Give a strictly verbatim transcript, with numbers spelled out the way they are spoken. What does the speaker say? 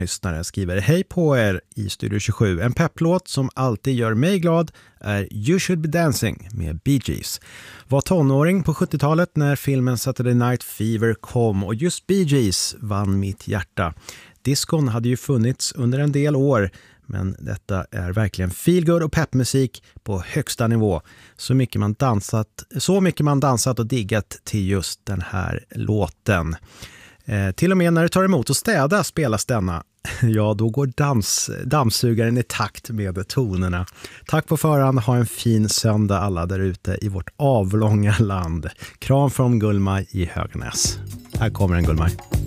Lyssnare skriver: hej på er i Studio tjugosju. En pepplåt som alltid gör mig glad är You Should Be Dancing med Bee Gees. Var tonåring på sjuttiotalet när filmen Saturday Night Fever kom och just Bee Gees vann mitt hjärta. Diskon hade ju funnits under en del år, men detta är verkligen feelgood och peppmusik på högsta nivå. Så mycket man dansat, så mycket man dansat och diggat till just den här låten. Eh, till och med när det tar emot att städa spelas denna. Ja, då går dans, dammsugaren i takt med tonerna. Tack på förhand, ha en fin söndag alla där ute i vårt avlånga land. Kram från Gullmaj i Höganäs. Här kommer en Gullmaj.